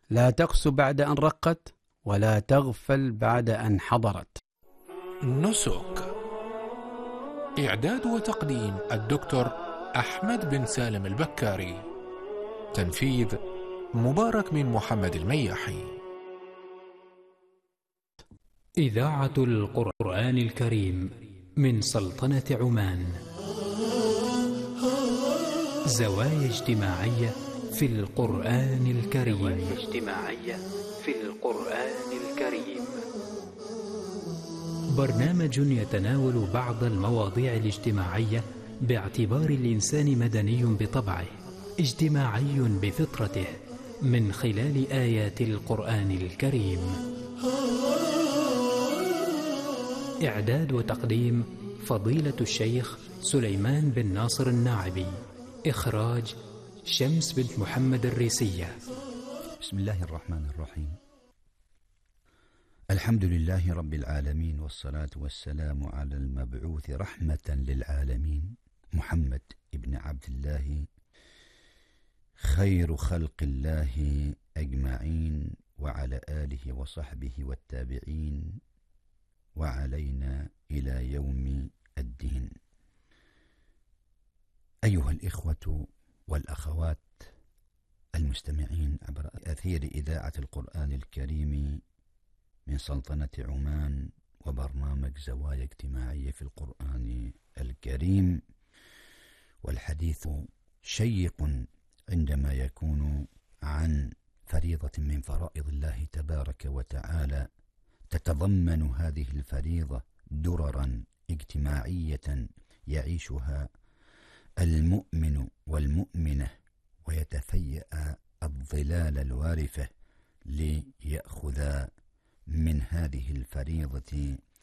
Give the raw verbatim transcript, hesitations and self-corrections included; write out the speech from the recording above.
لا تقس بعد أن رقت ولا تغفل بعد أن حضرت. نسك. إعداد وتقديم الدكتور أحمد بن سالم البكاري. تنفيذ مبارك بن محمد المياحي. إذاعة القرآن الكريم من سلطنة عمان. زوايا اجتماعية في القرآن الكريم. زوايا اجتماعية في القرآن الكريم. برنامج يتناول بعض المواضيع الاجتماعية باعتبار الإنسان مدني بطبعه، اجتماعي بفطرته، من خلال آيات القرآن الكريم. إعداد وتقديم فضيلة الشيخ سليمان بن ناصر الناعبي. إخراج شمس بنت محمد الريسية. بسم الله الرحمن الرحيم. الحمد لله رب العالمين، والصلاة والسلام على المبعوث رحمة للعالمين محمد ابن عبد الله، خير خلق الله أجمعين، وعلى آله وصحبه والتابعين، وعلينا إلى يوم الدين. أيها الإخوة والأخوات المستمعين عبر أثير إذاعة القرآن الكريم من سلطنة عمان، وبرنامج زوايا اجتماعية في القرآن الكريم، والحديث شيق عندما يكون عن فريضة من فرائض الله تبارك وتعالى، تتضمن هذه الفريضة دررا اجتماعية يعيشها المؤمن والمؤمنة، ويتفيأ الظلال الوارفة ليأخذ من هذه الفريضة